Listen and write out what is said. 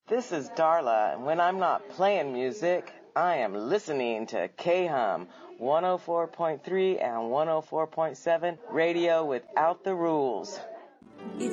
This is Darla, and when I'm not playing music, I am listening to K-Hum 104.3 and 104.7 radio without the rules. If